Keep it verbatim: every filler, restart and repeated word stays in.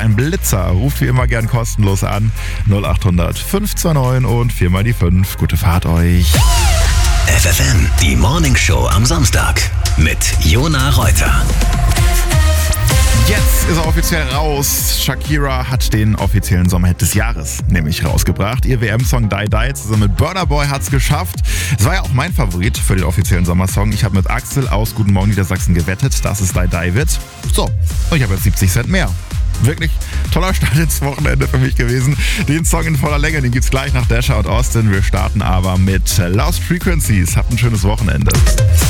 ein Blitzer. Ruft wie immer gern kostenlos an. null acht hundert fünf zwei neun und viermal die fünf. Gute Fahrt euch. F F M, die Morningshow am Samstag mit Jona Reuter. Jetzt ist er offiziell raus. Shakira hat den offiziellen Sommerhit des Jahres nämlich rausgebracht. Ihr W M-Song Die Die zusammen mit Burna Boy hat's geschafft. Es war ja auch mein Favorit für den offiziellen Sommersong. Ich habe mit Axel aus Guten Morgen Niedersachsen gewettet, dass es Die Die wird. So, und ich habe jetzt siebzig Cent mehr. Wirklich toller Start ins Wochenende für mich gewesen. Den Song in voller Länge, den gibt's gleich nach Dasher und Austin. Wir starten aber mit Lost Frequencies. Habt ein schönes Wochenende.